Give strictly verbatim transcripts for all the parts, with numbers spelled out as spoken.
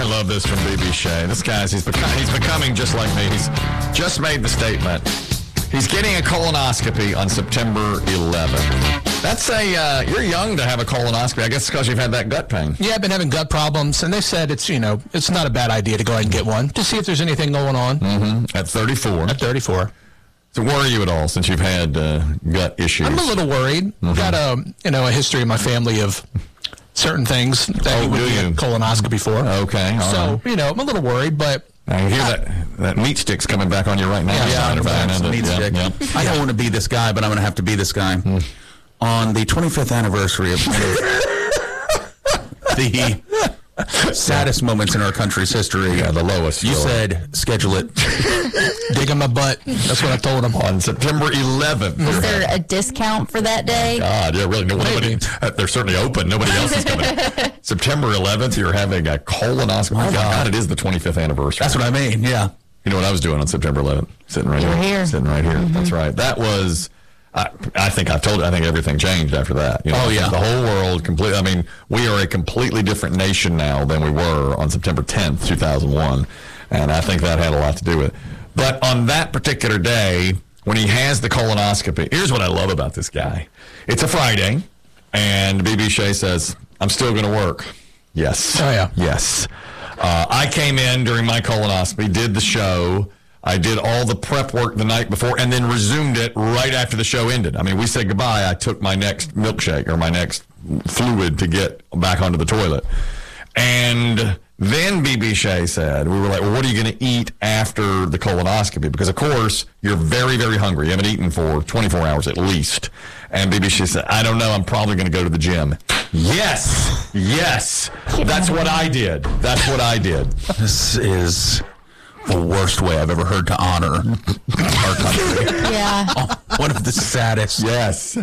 I love this from B B. Shea. This guy's, he's, become, he's becoming just like me. He's just made the statement. He's getting a colonoscopy on September eleventh. That's a, uh, you're young to have a colonoscopy. I guess it's because you've had that gut pain. Yeah, I've been having gut problems, and they said it's, you know, it's not a bad idea to go ahead and get one to see if there's anything going on. Mm-hmm. At thirty-four. At thirty-four. So worry you at all since you've had uh, gut issues? I'm a little worried. Mm-hmm. Got a, you know, a history in my family of certain things that oh, you would get a colonoscopy for. Okay. All so, right. you know, I'm a little worried, but... I hear that that meat stick's coming back on you right now. Yeah, yeah, yeah meat yeah, stick. Yeah. I don't want to be this guy, but I'm going to have to be this guy. Mm. On the twenty-fifth anniversary of the saddest moments in our country's history. Yeah, the lowest. You really. said, schedule it. Dig in my butt. That's what I told him. On September eleventh. Is there a discount for that day? God, yeah, really. No, nobody, uh, they're certainly open. Nobody else is coming. September eleventh, you're having a colonoscopy. Oh, my God. God, it is the twenty-fifth anniversary. That's what I mean, yeah. You know what I was doing on September eleventh? Sitting right You're here. here. Sitting right here. Mm-hmm. That's right. That was... I, I think I've told you, I think everything changed after that. You know, oh, yeah. The whole world completely, I mean, we are a completely different nation now than we were on September tenth, two thousand one. And I think that had a lot to do with it. But on that particular day, when he has the colonoscopy, here's what I love about this guy. It's a Friday, and B B. Shea says, I'm still going to work. Yes. Oh, yeah. Yes. Uh, I came in during my colonoscopy, did the show. I did all the prep work the night before and then resumed it right after the show ended. I mean, we said goodbye. I took my next milkshake or my next fluid to get back onto the toilet. And then B B. Shea said, we were like, well, what are you going to eat after the colonoscopy? Because, of course, you're very, very hungry. You haven't eaten for twenty-four hours at least. And B B. Shea said, I don't know. I'm probably going to go to the gym. Yes. Yes. That's what I did. That's what I did. This is... the worst way I've ever heard to honor our country. Yeah. Oh, one of the saddest. Yes.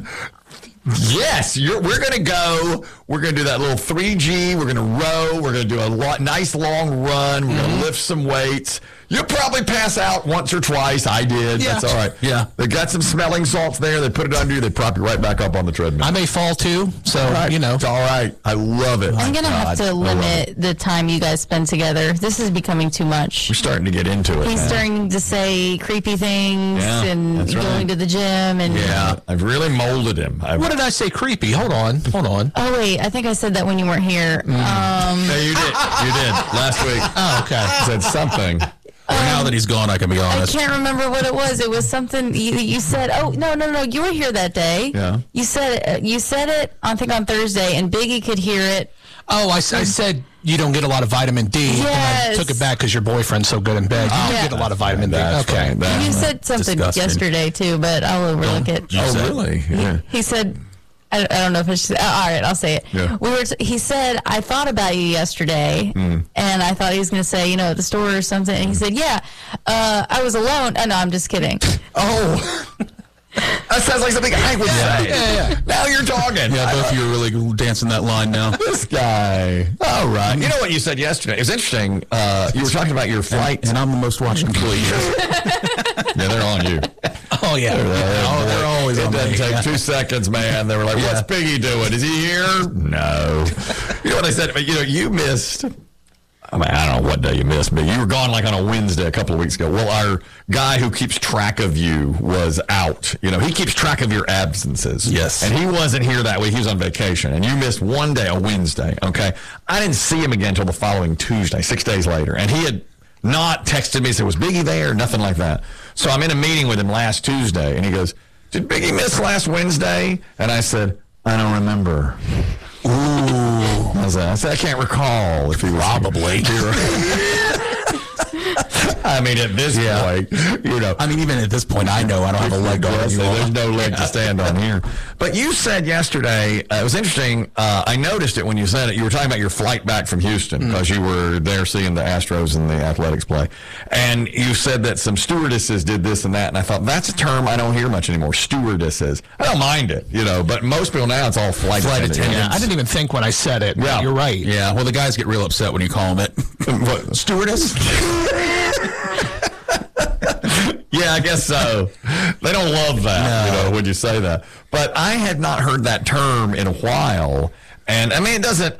Yes, you're, we're going to go. We're going to do that little three G. We're going to row. We're going to do a lo- nice long run. We're mm-hmm. going to lift some weights. You'll probably pass out once or twice. I did. Yeah. That's all right. Yeah. They got some smelling salts there. They put it under you. They prop you right back up on the treadmill. I may fall too, so, right. you know. It's all right. I love it. I'm going to have God, to limit the time you guys spend together. This is becoming too much. We're starting to get into it. He's man. starting to say creepy things Yeah, and that's going right. to the gym. And Yeah. I've really molded him. I've, What did I say creepy? Hold on. Hold on. Oh, wait. I think I said that when you weren't here. Mm. Um, no, you did. You did. Last week. Oh, okay. You said something. Well, now that he's gone, I can be I honest. can't remember what it was. It was something you, you said. Oh no, no, no! You were here that day. Yeah. You said it, you said it. I think on Thursday, and Biggie could hear it. Oh, I, I said you don't get a lot of vitamin D. Yes. And I took it back because your boyfriend's so good in bed. You Yeah. don't get a lot of vitamin That's D. Okay. right. That's You right. said something Disgusting. yesterday too, but I'll overlook it. You Oh, said- really? Yeah. He said, I, I don't know if it's, uh, all right, I'll say it. Yeah. We were. T- he said, I thought about you yesterday, Mm. and I thought he was going to say, you know, at the store or something. And he said, yeah, uh, I was alone. Oh, no, I'm just kidding. Oh. That sounds like something I would say. Yeah, yeah. Now you're talking. Yeah, both of you are really dancing that line now. This guy. All right. You know what you said yesterday? It was interesting. Uh, you were talking about your flight. And I'm the most watched employee. Yeah, they're on you. Oh, yeah. Oh, they're always It on doesn't me. take Yeah. two seconds, man. They were like, what's Yeah. Piggy doing? Is he here? No. You know what I said? You know, you missed... I mean, I don't know what day you missed, but you were gone like on a Wednesday a couple of weeks ago. Well, our guy who keeps track of you was out. You know, he keeps track of your absences. Yes. And he wasn't here that week. He was on vacation. And you missed one day, a Wednesday, okay? I didn't see him again until the following Tuesday, six days later. And he had not texted me, said, was Biggie there? Nothing like that. So I'm in a meeting with him last Tuesday, and he goes, did Biggie miss last Wednesday? And I said, I don't remember. Ooh. I, was like, I said, I can't recall if he was Probably. I mean, at this Yeah. point, you know. I mean, even at this point, I know I don't have a leg on Yes, you. there's no leg to stand on here. But you said yesterday, uh, it was interesting, uh, I noticed it when you said it, you were talking about your flight back from Houston, because you were there seeing the Astros and the Athletics play. And you said that some stewardesses did this and that, and I thought, that's a term I don't hear much anymore, stewardesses. I don't mind it, you know, but most people now, it's all flight, Flight attendants. attendants. Yeah, I didn't even think when I said it. Yeah. You're right. Yeah, well, the guys get real upset when you call them it. What? Stewardess? Yeah, I guess so. They don't love that, you know, when you say that. But I had not heard that term in a while. And, I mean, it doesn't,